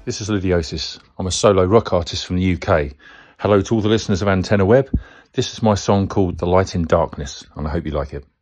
this is Lidiosis. I'm a solo rock artist from the UK. Hello to all the listeners of Antenna Web. This is my song called The Light in Darkness, and I hope you like it.